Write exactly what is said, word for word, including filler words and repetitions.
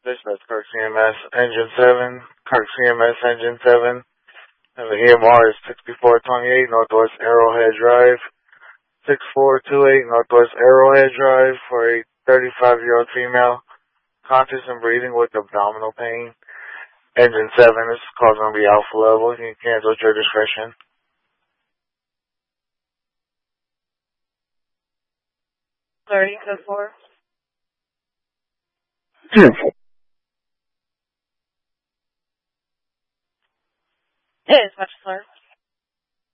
Dispatch Kirk C M S Engine seven, Kirk C M S Engine seven, and the E M R is sixty-four twenty-eight Northwest Arrowhead Drive, six four two eight Northwest Arrowhead Drive for a thirty-five-year-old female, conscious and breathing with abdominal pain. Engine seven, this call's going to be alpha level. You can cancel at your discretion. Starting code four. Hey, it's much slower.